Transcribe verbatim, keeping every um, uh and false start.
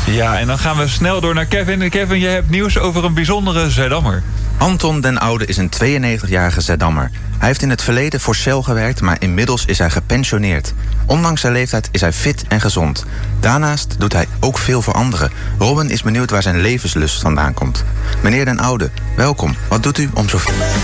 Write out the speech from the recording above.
Ja, en dan gaan we snel door naar Kevin. Kevin, je hebt nieuws over een bijzondere Zeddammer. Anton den Oude is een tweeënnegentigjarige Zeddammer. Hij heeft in het verleden voor Shell gewerkt, maar inmiddels is hij gepensioneerd. Ondanks zijn leeftijd is hij fit en gezond. Daarnaast doet hij ook veel voor anderen. Robin is benieuwd waar zijn levenslust vandaan komt. Meneer den Oude, welkom. Wat doet u om zo...